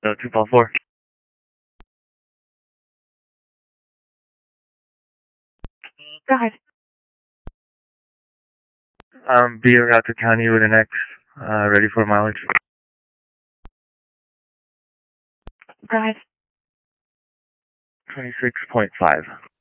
254. Go ahead. Beer out to County with an X, ready for mileage. Go ahead. 26.5.